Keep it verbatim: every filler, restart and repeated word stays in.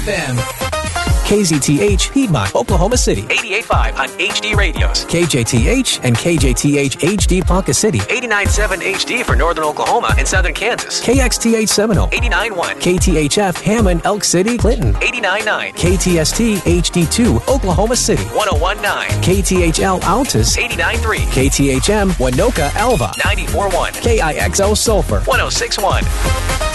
F M. K Z T H, Piedmont, Oklahoma City. eighty-eight point five on H D Radios. K J T H and K J T H H D Ponca City. eighty-nine point seven H D for northern Oklahoma and southern Kansas. K X T H Seminole. eighty-nine point one. K T H F Hammond, Elk City, Clinton. eighty-nine point nine. K T S T H D two, Oklahoma City. one oh one point nine. K T H L Altus. eighty-nine point three. K T H M Winoka Alva. ninety-four point one. K I X O Sulphur. one oh six point one.